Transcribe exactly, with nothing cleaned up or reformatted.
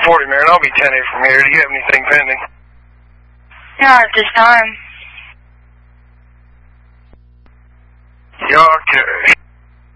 forty, Mary. I'll be ten eight from here. Do you have anything pending? Not at this time. Yeah, okay.